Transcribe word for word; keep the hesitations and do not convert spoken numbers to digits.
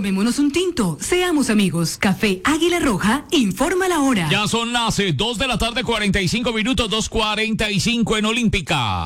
Tomémonos un tinto, seamos amigos. Café Águila Roja, informa la hora. Ya son las eh, dos de la tarde, cuarenta y cinco minutos, dos cuarenta y cinco en Olímpica.